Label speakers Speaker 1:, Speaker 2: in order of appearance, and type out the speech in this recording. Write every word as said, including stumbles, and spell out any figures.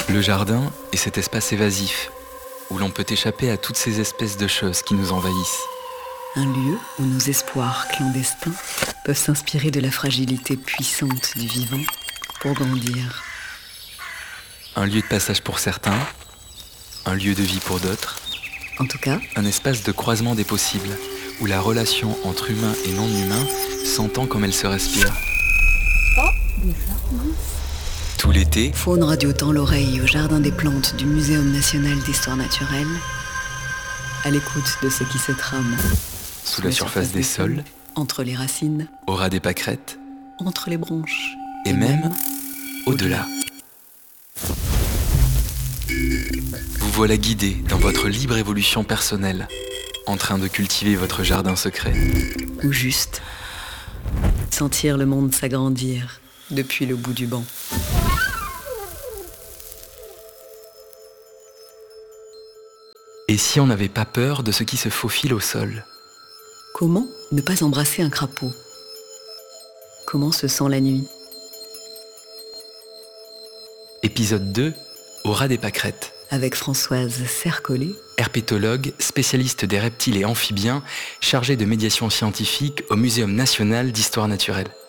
Speaker 1: Le jardin est cet espace évasif où l'on peut échapper à toutes ces espèces de choses qui nous envahissent.
Speaker 2: Un lieu où nos espoirs clandestins peuvent s'inspirer de la fragilité puissante du vivant pour grandir.
Speaker 1: Un lieu de passage pour certains, un lieu de vie pour d'autres.
Speaker 2: En tout cas,
Speaker 1: un espace de croisement des possibles, où la relation entre humain et non-humain s'entend comme elle se respire.
Speaker 2: Oh, des fleurs.
Speaker 1: Tout l'été,
Speaker 2: Faune Radio tend l'oreille au jardin des plantes du Muséum national d'histoire naturelle, à l'écoute de ce qui se trame
Speaker 1: sous la surface des sols,
Speaker 2: entre les racines,
Speaker 1: au ras des pâquerettes,
Speaker 2: entre les branches,
Speaker 1: et même au-delà. Vous voilà guidé dans votre libre évolution personnelle, en train de cultiver votre jardin secret.
Speaker 2: Ou juste sentir le monde s'agrandir depuis le bout du banc.
Speaker 1: Et si on n'avait pas peur de ce qui se faufile au sol?
Speaker 2: Comment ne pas embrasser un crapaud? Comment se sent la nuit?
Speaker 1: Épisode deux, au ras des pâquerettes.
Speaker 2: Avec Françoise Sercollet,
Speaker 1: herpétologue, spécialiste des reptiles et amphibiens, chargée de médiation scientifique au Muséum national d'histoire naturelle.